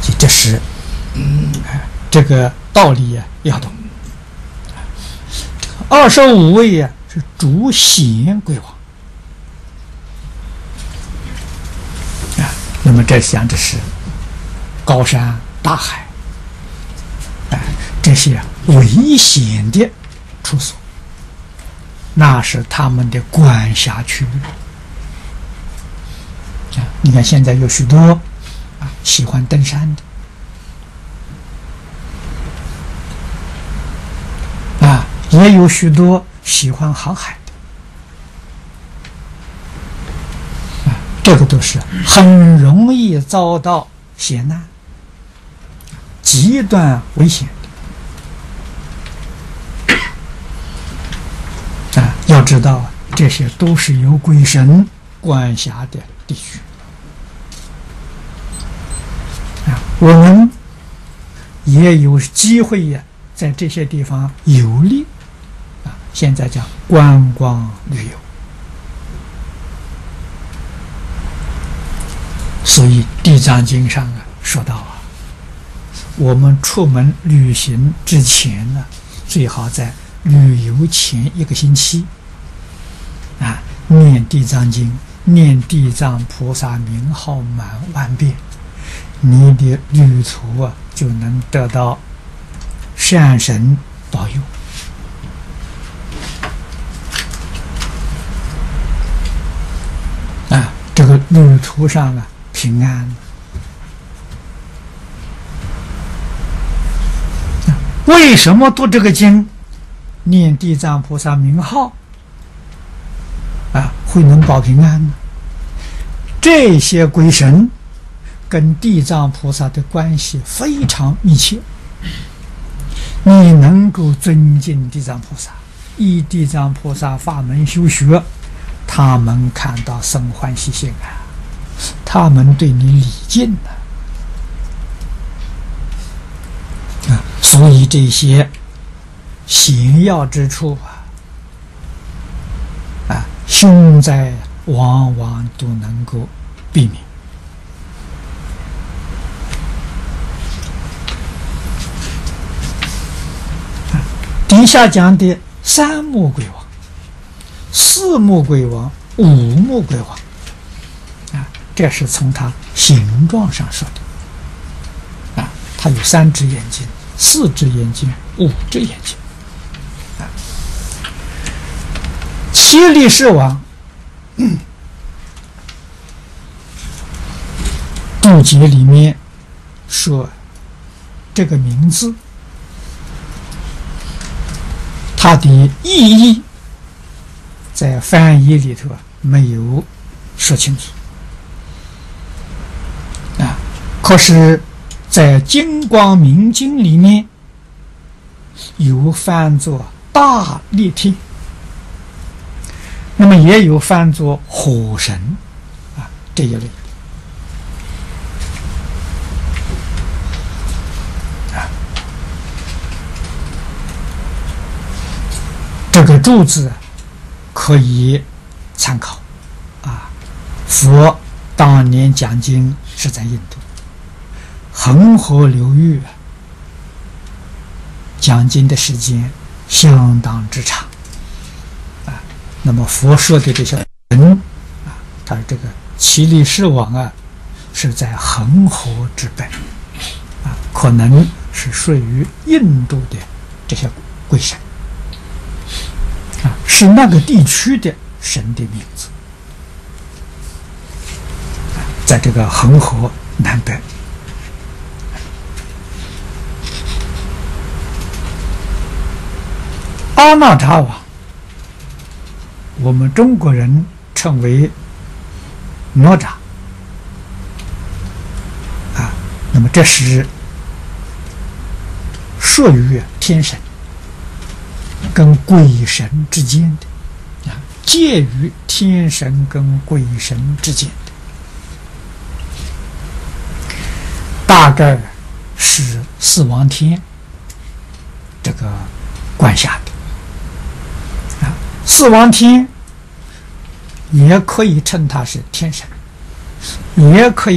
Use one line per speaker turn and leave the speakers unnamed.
这是这个道理呀，要懂。25位呀是主显鬼王啊，那么这想的是高山大海，这些危险的处所，那是他们的管辖区域。你看现在有许多喜欢登山的也有许多喜欢航海的这个都是很容易遭到险难、极端危险的要知道这些都是由鬼神管辖的地区我们也有机会呀，在这些地方游历现在叫观光旅游。所以《地藏经》上说到我们出门旅行之前呢，最好在旅游前1个星期念《地藏经》，念地藏菩萨名号满万遍，你的旅途就能得到善神保佑这个旅途上平安。为什么读这个经，念地藏菩萨名号会能保平安呢？这些鬼神跟地藏菩萨的关系非常密切，你能够尊敬地藏菩萨，依地藏菩萨法门修学，他们看到生欢喜心他们对你礼敬所以这些险要之处凶灾往往都能够避免。底下讲的3目鬼王、4目鬼王、5目鬼王这是从他形状上说的他有3只眼睛、4只眼睛、5只眼睛七力士王注解里面说这个名字它的意义在翻译里头没有说清楚可是在金光明经里面有翻作大力天，那么也有翻作火神这一类这个注字可以参考佛当年讲经是在印度恒河流域讲经的时间相当之长那么佛说的这些人他这个七力士王是在恒河之北可能是属于印度的这些鬼神是那个地区的神的名字在这个恒河南北阿那扎王我们中国人称为哪吒那么这是属于天神跟鬼神之间的介于天神跟鬼神之间的大概是四王天这个管辖的四王天也可以称他是天神，也可以